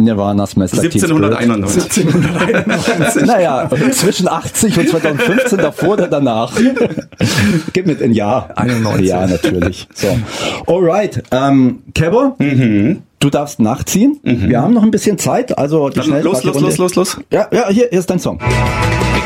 Nirvana Smells Like Teen Spirit. 1791. Naja, zwischen 80 und 2015, davor oder danach. Gib mit ein Jahr. 91. Ja, natürlich. So. Alright. Kevo, du darfst nachziehen. Wir haben noch ein bisschen Zeit. Also die Los. Ja, hier ist dein Song.